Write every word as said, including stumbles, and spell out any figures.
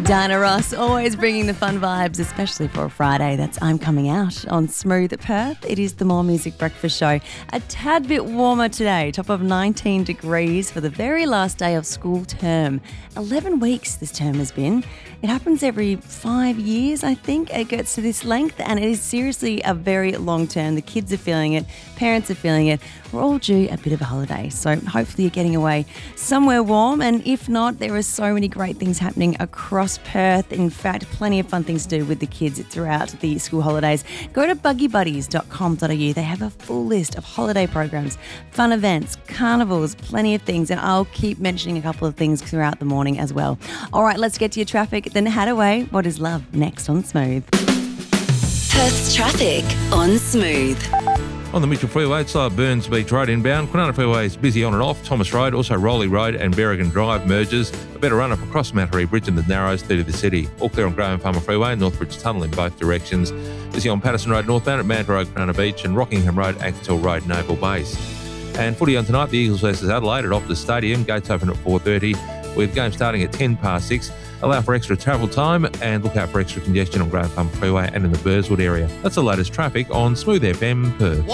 Diana Ross, always bringing the fun vibes, especially for a Friday. That's I'm Coming Out on Smooth Perth. It is the More Music Breakfast Show. A tad bit warmer today, top of nineteen degrees for the very last day of school term. eleven weeks this term has been. It happens every five years, I think. It gets to this length, and it is seriously a very long term. The kids are feeling it, parents are feeling it. We're all due a bit of a holiday, so hopefully you're getting away somewhere warm, and if not, there are so many great things happening across Perth. In fact, plenty of fun things to do with the kids throughout the school holidays. Go to buggy buddies dot com dot a u. They have a full list of holiday programs, fun events, carnivals, plenty of things, and I'll keep mentioning a couple of things throughout the morning as well. All right, let's get to your traffic. Then head away. What is love next on Smooth? Perth's traffic on Smooth. On the Mitchell Freeway, it's like Burns Beach Road inbound. Kwinana Freeway is busy on and off. Thomas Road, also Rowley Road and Berrigan Drive merges. A better run-up across Mattery Bridge and the Narrows through to the city. All clear on Graham Farmer Freeway and Northbridge Tunnel in both directions. Busy on Patterson Road northbound at Manta Road, Kwinana Beach and Rockingham Road, Axtell Road, Naval Base. And footy on tonight, the Eagles versus Adelaide at Optus Stadium. Gates open at four thirty with game starting at ten past six. Allow for extra travel time and look out for extra congestion on Graham Farmer Freeway and in the Burswood area. That's the latest traffic on Smooth F M Perth.